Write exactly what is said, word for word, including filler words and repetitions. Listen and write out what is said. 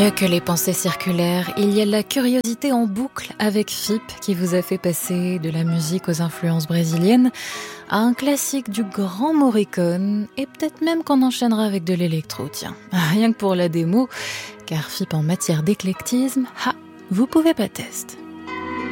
Mieux que les pensées circulaires, il y a la curiosité en boucle avec F I P qui vous a fait passer de la musique aux influences brésiliennes à un classique du grand Morricone et peut-être même qu'on enchaînera avec de l'électro, tiens. Rien que pour la démo, car F I P en matière d'éclectisme, ha, vous pouvez pas tester.